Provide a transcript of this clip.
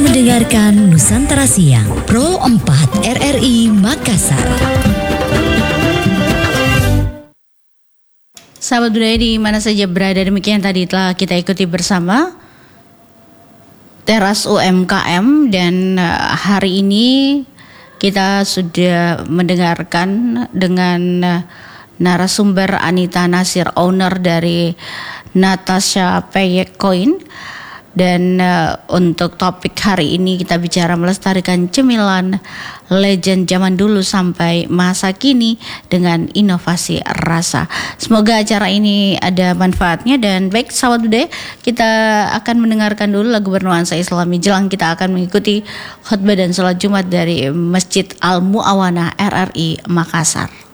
mendengarkan Nusantara Siang Pro 4 RRI Makassar. Sahabat budaya di mana saja berada, demikian tadi telah kita ikuti bersama Teras UMKM, dan hari ini kita sudah mendengarkan dengan narasumber Anita Nasir, owner dari Natasha Payek Coin. Dan untuk topik hari ini kita bicara melestarikan cemilan legend zaman dulu sampai masa kini dengan inovasi rasa. Semoga acara ini ada manfaatnya. Dan baik sahabat budaya, kita akan mendengarkan dulu lagu bernuansa Islami. Jelang kita akan mengikuti khutbah dan sholat Jumat dari Masjid Al Muawana RRI Makassar.